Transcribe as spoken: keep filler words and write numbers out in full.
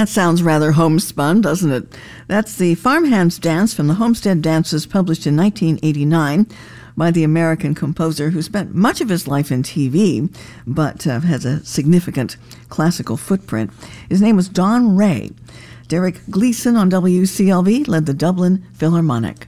That sounds rather homespun, doesn't it? That's the Farmhands Dance from the Homestead Dances, published in nineteen eighty-nine by the American composer who spent much of his life in T V, but uh, has a significant classical footprint. His name was Don Ray. Derek Gleeson on W C L V led the Dublin Philharmonic.